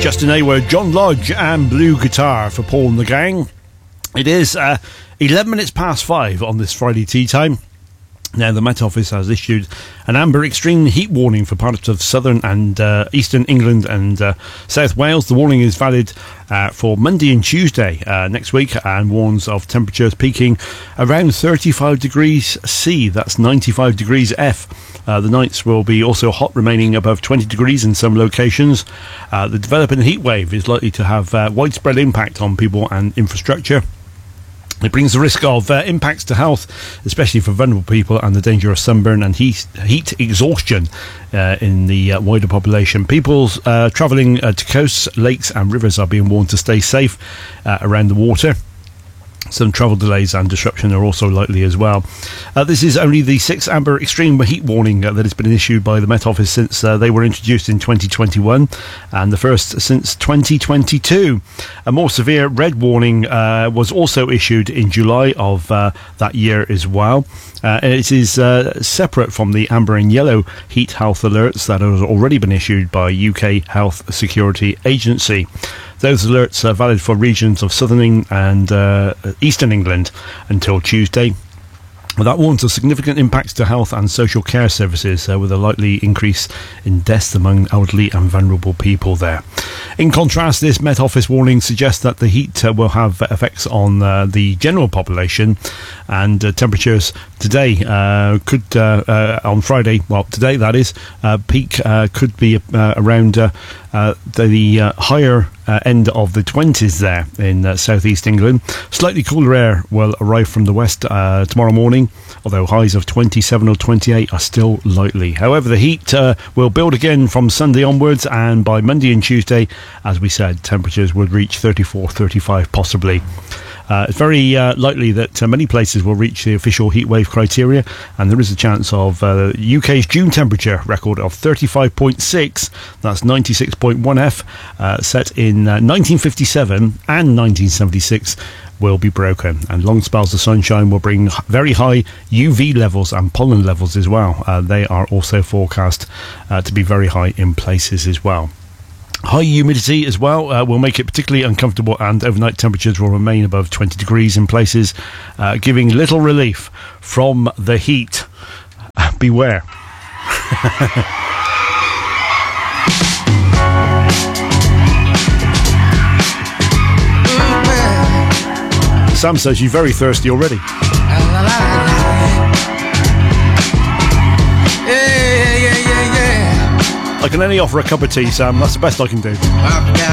Justin Hayward, John Lodge and Blue Guitar for Paul and the Gang. It is 11 minutes past 5 on this Friday tea time. Now, the Met Office has issued an amber extreme heat warning for parts of southern and eastern England and South Wales. The warning is valid for Monday and Tuesday next week, and warns of temperatures peaking around 35 degrees C. That's 95 degrees F. The nights will be also hot, remaining above 20 degrees in some locations. The developing heat wave is likely to have widespread impact on people and infrastructure. It brings the risk of impacts to health, especially for vulnerable people, and the danger of sunburn and heat exhaustion in the wider population. People travelling to coasts, lakes and rivers are being warned to stay safe around the water. Some travel delays and disruption are also likely as well. This is only the 6th amber extreme heat warning that has been issued by the Met Office since they were introduced in 2021, and the first since 2022. A more severe red warning was also issued in July of that year as well. It is separate from the amber and yellow heat health alerts that have already been issued by UK Health Security Agency. Those alerts are valid for regions of southern and eastern England until Tuesday. That warns of significant impacts to health and social care services, with a likely increase in deaths among elderly and vulnerable people there. In contrast, this Met Office warning suggests that the heat will have effects on the general population, and temperatures today could, on Friday, well, today that is, peak could be around the higher end of the 20s there in southeast England. Slightly cooler air will arrive from the west tomorrow morning, although highs of 27 or 28 are still likely. However, the heat will build again from Sunday onwards, and by Monday and Tuesday, as we said, temperatures would reach 34, 35 possibly. It's very likely that many places will reach the official heatwave criteria, and there is a chance of UK's June temperature record of 35.6, that's 96.1 F, set in 1957 and 1976, will be broken, and long spells of sunshine will bring very high UV levels and pollen levels as well. They are also forecast to be very high in places as well. High humidity as well will make it particularly uncomfortable, and overnight temperatures will remain above 20 degrees in places, giving little relief from the heat. Beware. Sam says you're very thirsty already. I can only offer a cup of tea, Sam. That's the best I can do.